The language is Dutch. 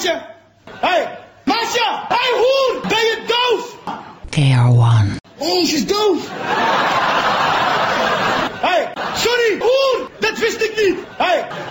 meisje! Hey, meisje! Hey, hoer! Ben je doof? KR1. Oh, ze is doof! Hey, sorry, hoer! Dat wist ik niet! Hey,